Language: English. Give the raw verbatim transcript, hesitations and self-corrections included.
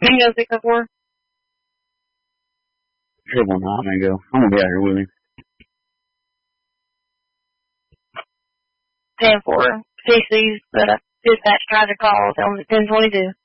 Bingo six oh four. Triple nine, Bingo. I'm gonna be out here with him. ten four. P C's, but uh, dispatch tried to call. Tell them it's ten twenty-two.